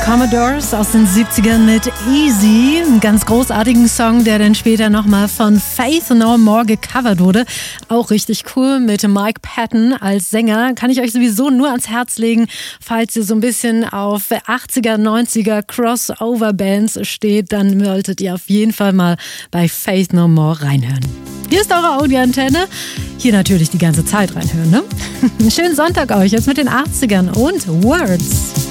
Commodores aus den 70ern mit Easy, einen ganz großartigen Song, der dann später nochmal von Faith No More gecovert wurde. Auch richtig cool mit Mike Patton als Sänger. Kann ich euch sowieso nur ans Herz legen, falls ihr so ein bisschen auf 80er, 90er Crossover-Bands steht, dann solltet ihr auf jeden Fall mal bei Faith No More reinhören. Hier ist eure Audioantenne. Hier natürlich die ganze Zeit reinhören, ne? Einen schönen Sonntag euch jetzt mit den 80ern und Words.